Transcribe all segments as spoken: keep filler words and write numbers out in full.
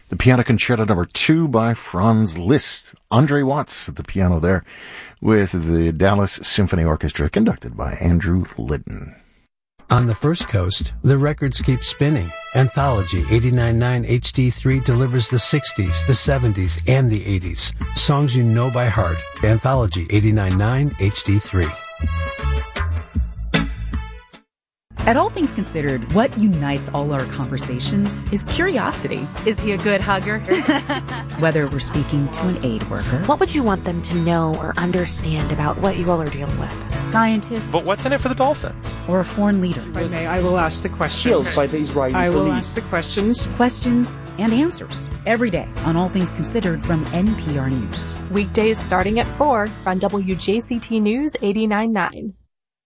The Piano Concerto number two by Franz Liszt. Andre Watts at the piano there with the Dallas Symphony Orchestra, conducted by Andrew Litton. On the First Coast, the records keep spinning. Anthology eighty-nine point nine H D three delivers the sixties, the seventies, and the eighties. Songs you know by heart. Anthology eighty-nine point nine H D three. At All Things Considered, what unites all our conversations is curiosity. Is he a good hugger? Whether we're speaking to an aid worker, what would you want them to know or understand about what you all are dealing with? A scientist, but what's in it for the Dolphins? Or a foreign leader. If I may, I will ask the questions. Killed by the Israeli I will police. ask the questions. Questions and answers every day on All Things Considered from N P R News. Weekdays starting at four on W J C T News eighty-nine point nine.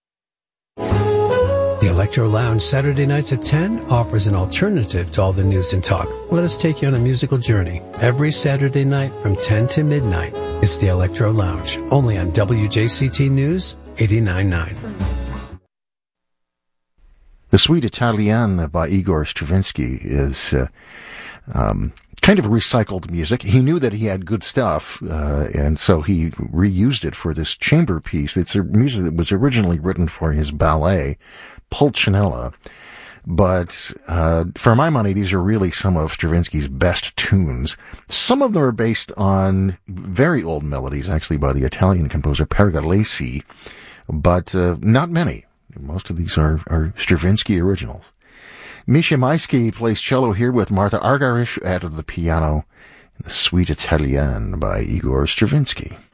The Electro Lounge Saturday nights at ten offers an alternative to all the news and talk. Let us take you on a musical journey. Every Saturday night from ten to midnight, it's the Electro Lounge, only on W J C T News eighty-nine point nine. The Suite Italienne by Igor Stravinsky is uh, um, kind of recycled music. He knew that he had good stuff, uh, and so he reused it for this chamber piece. It's a music that was originally written for his ballet, Pulcinella. But uh, for my money, these are really some of Stravinsky's best tunes. Some of them are based on very old melodies, actually by the Italian composer Pergolesi, but uh, not many. Most of these are, are Stravinsky originals. Misha Maisky plays cello here with Martha Argerich at the piano in the Suite Italienne by Igor Stravinsky.